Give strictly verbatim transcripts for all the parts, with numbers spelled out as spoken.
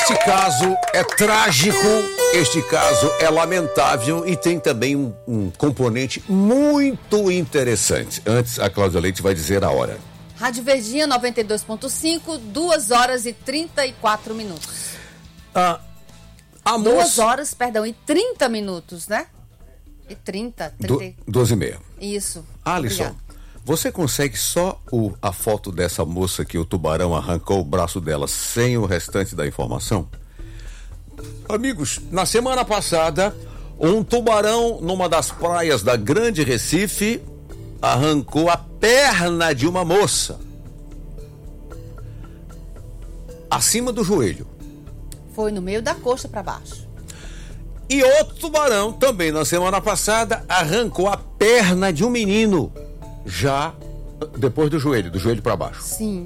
Este caso é trágico, este caso é lamentável e tem também um, um componente muito interessante. Antes, a Cláudia Leite vai dizer a hora. Rádio Verdinha noventa e dois ponto cinco, duas horas e trinta e quatro minutos. Ah, a moça... Duas horas, perdão, e trinta minutos, né? E trinta, trinta... Do, doze e meia. Isso. Alisson, obrigada. Você consegue só o, a foto dessa moça que o tubarão arrancou o braço dela sem o restante da informação? Amigos, na semana passada, um tubarão numa das praias da Grande Recife arrancou a perna de uma moça acima do joelho. Foi no meio da coxa para baixo. E outro tubarão, também na semana passada, arrancou a perna de um menino, já depois do joelho, do joelho para baixo. Sim.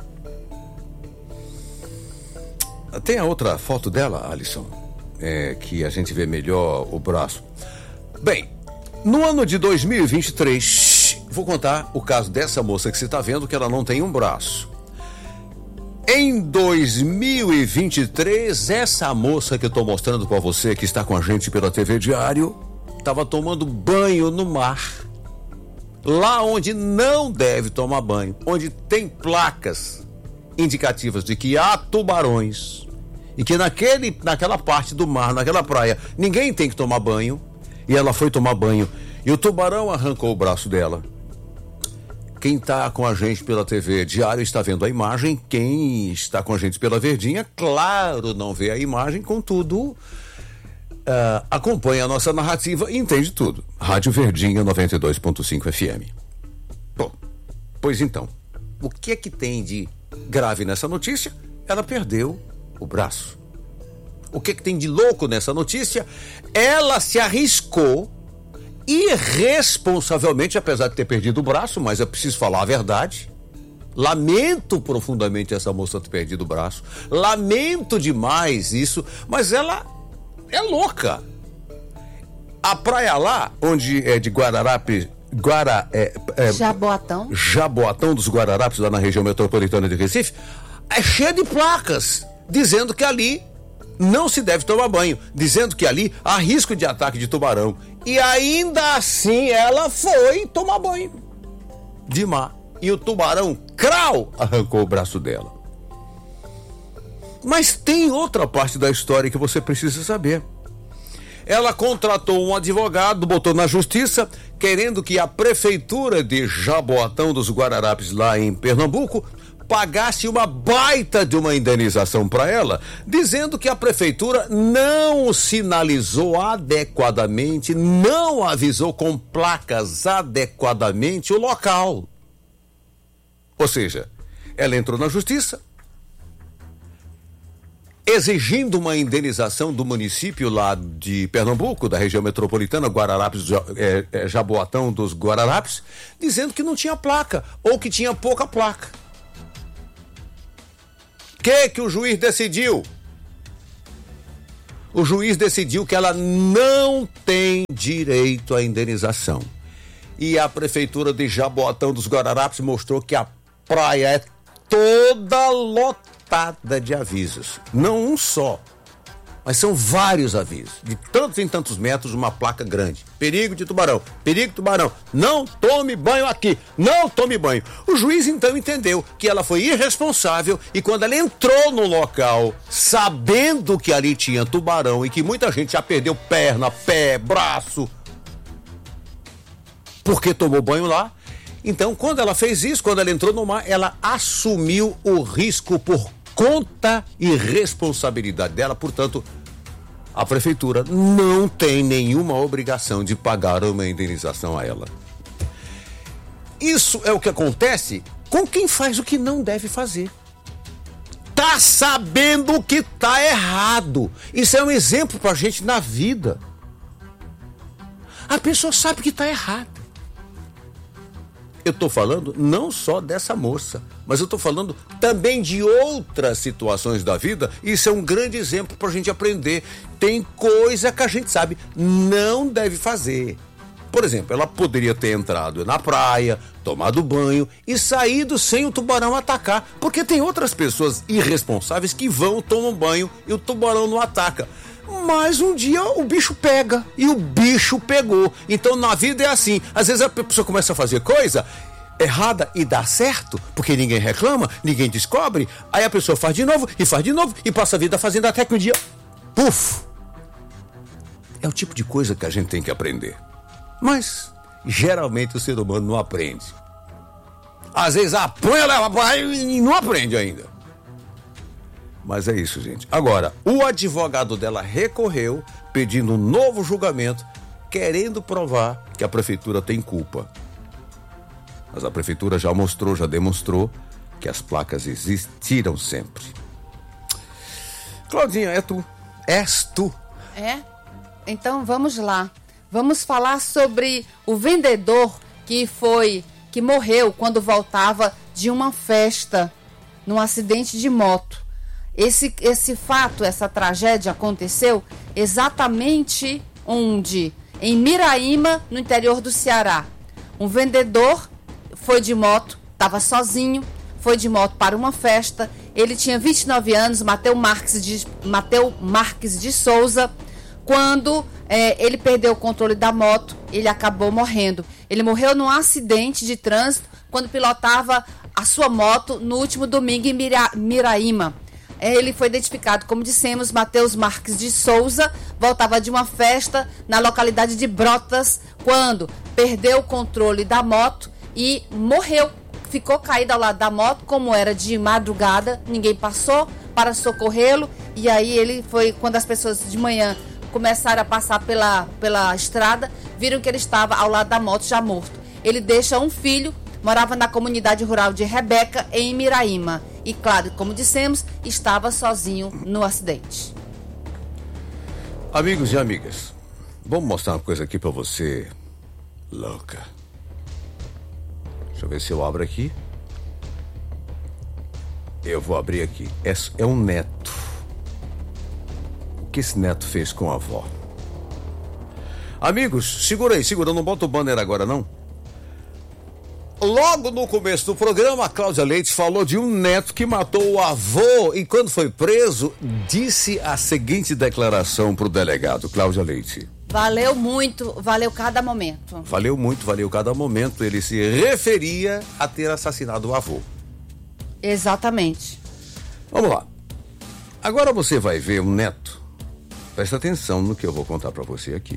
Tem a outra foto dela, Alisson, é, que a gente vê melhor o braço. Bem, no ano de dois mil e vinte e três, vou contar o caso dessa moça que você está vendo, que ela não tem um braço. Em dois mil e vinte e três, essa moça que eu estou mostrando para você, que está com a gente pela T V Diário, estava tomando banho no mar. Lá onde não deve tomar banho, onde tem placas indicativas de que há tubarões e que naquele, naquela parte do mar, naquela praia, ninguém tem que tomar banho, e ela foi tomar banho e o tubarão arrancou o braço dela. Quem está com a gente pela T V Diário está vendo a imagem, quem está com a gente pela Verdinha, claro, não vê a imagem, contudo... Uh, acompanha a nossa narrativa e entende tudo. Rádio Verdinha noventa e dois ponto cinco F M. Bom, pois então, o que é que tem de grave nessa notícia? Ela perdeu o braço. O que é que tem de louco nessa notícia? Ela se arriscou irresponsavelmente, apesar de ter perdido o braço, mas eu preciso falar a verdade. Lamento profundamente essa moça ter perdido o braço. Lamento demais isso, mas ela é louca. A praia lá, onde é de Guararapes, Guara, é, é, Jaboatão. Jaboatão dos Guararapes, lá na região metropolitana de Recife, é cheia de placas dizendo que ali não se deve tomar banho, dizendo que ali há risco de ataque de tubarão. E ainda assim ela foi tomar banho de mar. E o tubarão, crau, arrancou o braço dela. Mas tem outra parte da história que você precisa saber. Ela contratou um advogado, botou na justiça, querendo que a prefeitura de Jaboatão dos Guararapes, lá em Pernambuco, pagasse uma baita de uma indenização para ela, dizendo que a prefeitura não sinalizou adequadamente, não avisou com placas adequadamente o local. Ou seja, ela entrou na justiça, exigindo uma indenização do município lá de Pernambuco, da região metropolitana, Guararapes, é, é, Jaboatão dos Guararapes, dizendo que não tinha placa, ou que tinha pouca placa. O que que o juiz decidiu? O juiz decidiu que ela não tem direito à indenização. E a prefeitura de Jaboatão dos Guararapes mostrou que a praia é toda lotada de avisos. Não um só, mas são vários avisos. De tantos em tantos metros, uma placa grande. Perigo de tubarão, perigo de tubarão. Não tome banho aqui, não tome banho. O juiz então entendeu que ela foi irresponsável e quando ela entrou no local, sabendo que ali tinha tubarão e que muita gente já perdeu perna, pé, braço, porque tomou banho lá. Então, quando ela fez isso, quando ela entrou no mar, ela assumiu o risco por conta e responsabilidade dela. Portanto, a prefeitura não tem nenhuma obrigação de pagar uma indenização a ela. Isso é o que acontece com quem faz o que não deve fazer. Tá sabendo que tá errado. Isso é um exemplo pra gente na vida. A pessoa sabe que tá errada. Eu estou falando não só dessa moça, mas eu estou falando também de outras situações da vida. Isso é um grande exemplo para a gente aprender. Tem coisa que a gente sabe não deve fazer. Por exemplo, ela poderia ter entrado na praia, tomado banho e saído sem o tubarão atacar, porque tem outras pessoas irresponsáveis que vão, tomam banho e o tubarão não ataca. Mas um dia o bicho pega, e o bicho pegou. Então na vida é assim, às vezes a pessoa começa a fazer coisa errada e dá certo, porque ninguém reclama, ninguém descobre, aí a pessoa faz de novo, e faz de novo, e passa a vida fazendo até que um dia, puf! É o tipo de coisa que a gente tem que aprender. Mas, geralmente o ser humano não aprende. Às vezes apanha, leva e não aprende ainda. Mas é isso, gente. Agora, o advogado dela recorreu, pedindo um novo julgamento, querendo provar que a prefeitura tem culpa. Mas a prefeitura já mostrou, já demonstrou que as placas existiram sempre. Claudinha, é tu. És tu. É? Então vamos lá. Vamos falar sobre o vendedor que foi, que morreu quando voltava de uma festa, num acidente de moto. Esse, esse fato, essa tragédia aconteceu exatamente onde? Em Miraíma, no interior do Ceará. Um vendedor foi de moto, estava sozinho, foi de moto para uma festa. Ele tinha vinte e nove anos, Mateus Marques de, Mateus Marques de Souza. Quando é, ele perdeu o controle da moto, ele acabou morrendo. Ele morreu num acidente de trânsito quando pilotava a sua moto no último domingo em Mira, Miraíma. Ele foi identificado, como dissemos, Mateus Marques de Souza, voltava de uma festa na localidade de Brotas, quando perdeu o controle da moto e morreu. Ficou caído ao lado da moto, como era de madrugada, ninguém passou para socorrê-lo, e aí ele foi, quando as pessoas de manhã começaram a passar pela, pela estrada, viram que ele estava ao lado da moto já morto. Ele deixa um filho, morava na comunidade rural de Rebeca, em Miraíma. E claro, como dissemos, estava sozinho no acidente. Amigos e amigas, vamos mostrar uma coisa aqui pra você, louca. Deixa eu ver se eu abro aqui. Eu vou abrir aqui. É, é um neto. O que esse neto fez com a avó? Amigos, segura aí, segura, não bota o banner agora não. Logo no começo do programa, a Cláudia Leite falou de um neto que matou o avô e quando foi preso, disse a seguinte declaração pro delegado. Cláudia Leite. Valeu muito, valeu cada momento. Valeu muito, valeu cada momento. Ele se referia a ter assassinado o avô. Exatamente. Vamos lá. Agora você vai ver um neto. Presta atenção no que eu vou contar pra você aqui.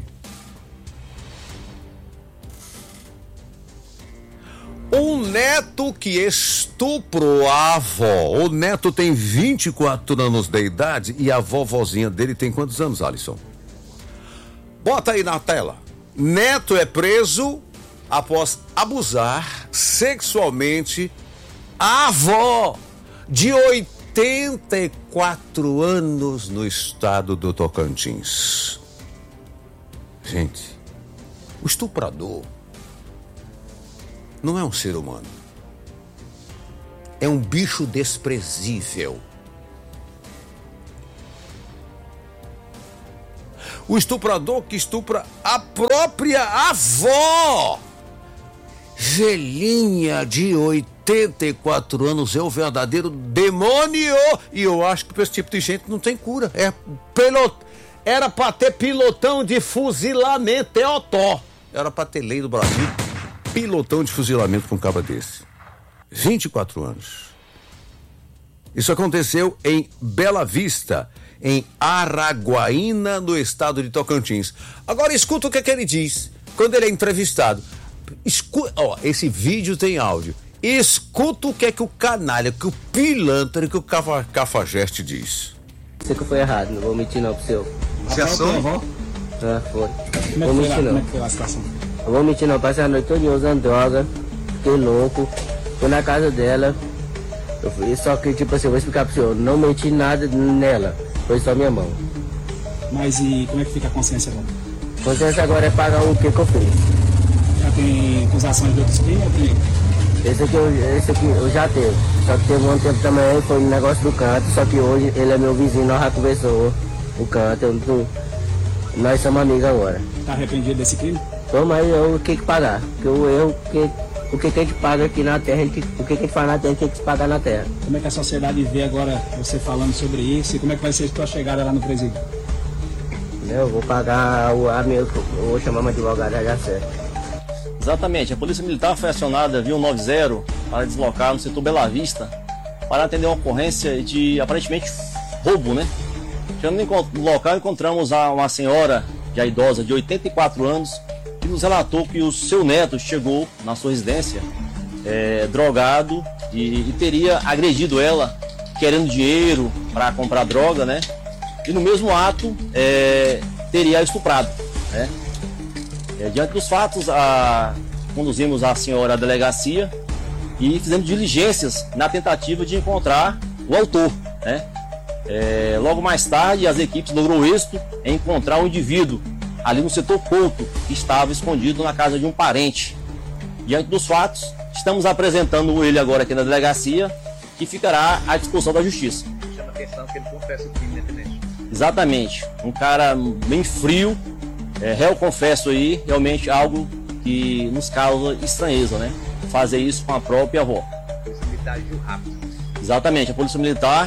Um neto que estuprou a avó. O neto tem vinte e quatro anos de idade e a vovozinha dele tem quantos anos, Alisson? Bota aí na tela. Neto é preso após abusar sexualmente a avó de oitenta e quatro anos no estado do Tocantins. Gente, o estuprador não é um ser humano. É um bicho desprezível. O estuprador que estupra a própria avó. Velhinha de oitenta e quatro anos é o verdadeiro demônio. E eu acho que para esse tipo de gente não tem cura. É pilot... Era para ter pilotão de fuzilamento, é otó. Era para ter lei do Brasil. Pilotão de fuzilamento com um cabra desse. vinte e quatro anos. Isso aconteceu em Bela Vista, em Araguaína, no estado de Tocantins. Agora escuta o que, é que ele diz quando ele é entrevistado. Escuta, ó, esse vídeo tem áudio. Escuta o que é que o canalha, que o pilantra, que o cafa, cafajeste diz. Isso que foi errado, não vou mentir não pro seu. Você assume? Ah, foi. Como Vou é que mentir foi lá? não. Como é que foi lá a situação? Eu vou mentir não, passei a noite toda usando droga, fiquei louco, fui na casa dela, eu fui, só que tipo assim, eu vou explicar pro senhor, não menti nada nela, foi só minha mão. Mas e como é que fica a consciência agora? A consciência agora é pagar o que que eu fiz. Já tem acusações de outros crimes ou tem? Esse aqui, eu, esse aqui eu já tenho, só que teve um tempo também, foi um negócio do canto, só que hoje ele é meu vizinho, nós já conversou o canto, eu, tu, nós somos amigos agora. Tá arrependido desse crime? Só mais eu que que pagar. Porque o erro, que, o que, que a gente paga aqui na terra, a gente, o que, que a gente faz na terra, a gente tem que pagar na terra. Como é que a sociedade vê agora você falando sobre isso e como é que vai ser a sua chegada lá no presídio? Eu vou pagar o a minha, eu vou chamar uma advogada, já certo. Exatamente, a Polícia Militar foi acionada via um noventa para deslocar no setor Bela Vista para atender uma ocorrência de aparentemente roubo, né? Chegando no local, encontramos uma senhora já idosa de oitenta e quatro anos que nos relatou que o seu neto chegou na sua residência é, drogado e, e teria agredido ela querendo dinheiro para comprar droga, né? E no mesmo ato é, teria estuprado, né? É, diante dos fatos, a, conduzimos a senhora à delegacia e fizemos diligências na tentativa de encontrar o autor, né? É, logo mais tarde, as equipes lograram êxito em encontrar um indivíduo ali no setor Couto, que estava escondido na casa de um parente. Diante dos fatos, estamos apresentando ele agora aqui na delegacia, que ficará à disposição da justiça. Chama atenção que ele confessa o crime, né, tenente? Exatamente, um cara bem frio, é, réu confesso aí, realmente algo que nos causa estranheza, né? Fazer isso com a própria avó. A Polícia Militar agiu rápido. Exatamente, a Polícia Militar,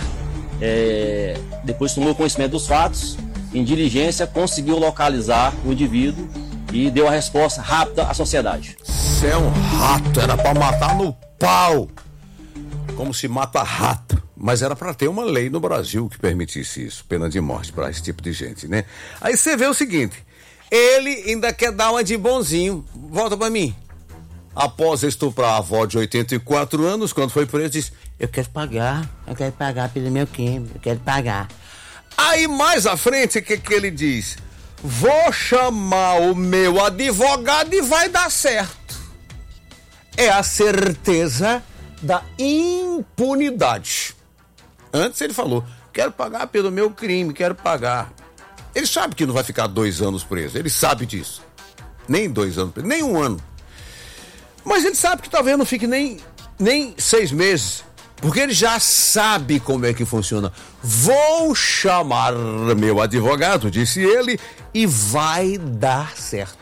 é, depois tomou conhecimento dos fatos, em diligência conseguiu localizar o indivíduo e deu a resposta rápida à sociedade. Você é um rato, era pra matar no pau, como se mata rato. Mas era pra ter uma lei no Brasil que permitisse isso, pena de morte pra esse tipo de gente, né? Aí você vê o seguinte, ele ainda quer dar uma de bonzinho, volta pra mim. Após estuprar a avó de oitenta e quatro anos, quando foi preso, disse, eu quero pagar, eu quero pagar pelo meu crime, eu quero pagar. Aí mais à frente, o que que ele diz? Vou chamar o meu advogado e vai dar certo. É a certeza da impunidade. Antes ele falou, quero pagar pelo meu crime, quero pagar. Ele sabe que não vai ficar dois anos preso, ele sabe disso. Nem dois anos preso, nem um ano. Mas ele sabe que talvez não fique nem, nem seis meses. Porque ele já sabe como é que funciona. Vou chamar meu advogado, disse ele, e vai dar certo.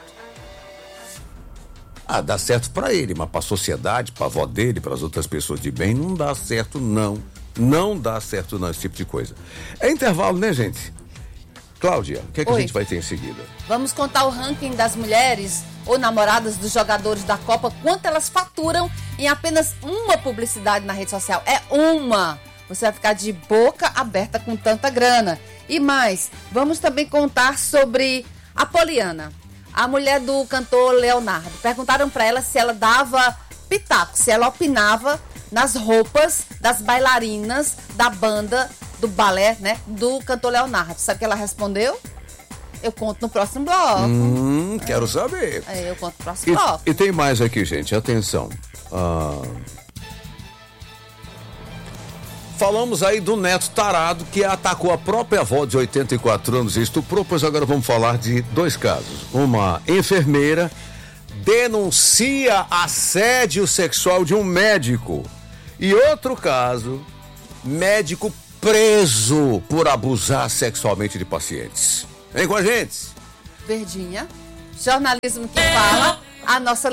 Ah, dá certo pra ele, mas pra sociedade, pra avó dele, pras outras pessoas de bem, não dá certo não. Não dá certo não, esse tipo de coisa. É intervalo, né, gente? Cláudia, o que é que Oi. a gente vai ter em seguida? Vamos contar o ranking das mulheres ou namoradas dos jogadores da Copa, quanto elas faturam em apenas uma publicidade na rede social. É uma! Você vai ficar de boca aberta com tanta grana. E mais, vamos também contar sobre a Poliana, a mulher do cantor Leonardo. Perguntaram para ela se ela dava pitaco, se ela opinava nas roupas das bailarinas da banda, do balé, né, do cantor Leonardo. Sabe o que ela respondeu? Eu conto no próximo bloco. Hum, quero saber. É, eu conto no próximo E, bloco. e tem mais aqui, gente, atenção. Ah, falamos aí do neto tarado que atacou a própria avó de oitenta e quatro anos e estuprou, pois agora vamos falar de dois casos. Uma enfermeira denuncia assédio sexual de um médico. E outro caso, médico preso por abusar sexualmente de pacientes. Vem com a gente. Verdinha, jornalismo que fala, a nossa